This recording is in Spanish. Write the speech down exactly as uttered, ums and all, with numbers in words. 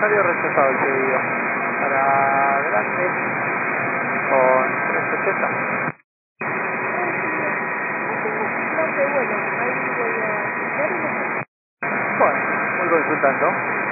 salió rechazado el pedido. Para adelante con trescientos ochenta. No, que bueno, ahí voy a chequear y no sé. Bueno, muy consultando.